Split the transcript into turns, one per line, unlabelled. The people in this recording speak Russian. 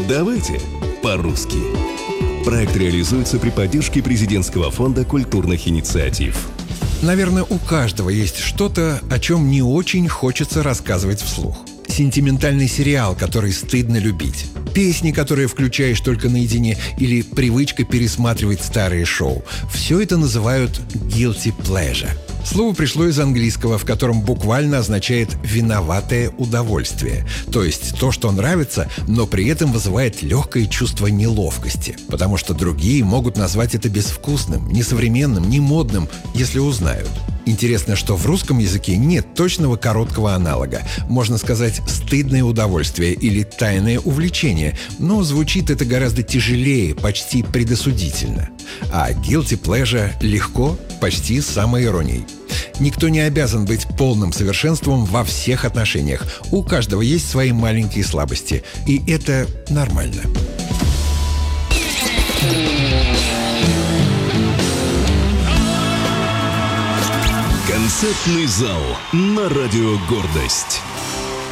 Давайте по-русски. Проект реализуется при поддержке Президентского фонда культурных инициатив.
Наверное, у каждого есть что-то, о чем не очень хочется рассказывать вслух. Сентиментальный сериал, который стыдно любить. Песни, которые включаешь только наедине, или привычка пересматривать старые шоу. Все это называют guilty pleasure. Слово пришло из английского, в котором буквально означает «виноватое удовольствие». То есть то, что нравится, но при этом вызывает легкое чувство неловкости. Потому что другие могут назвать это безвкусным, несовременным, немодным, если узнают. Интересно, что в русском языке нет точного короткого аналога. Можно сказать «стыдное удовольствие» или «тайное увлечение», но звучит это гораздо тяжелее, почти предосудительно. А guilty pleasure легко, почти с самоиронией. Никто не обязан быть полным совершенством во всех отношениях. У каждого есть свои маленькие слабости, и это нормально.
Концертный зал на радио «Гордость».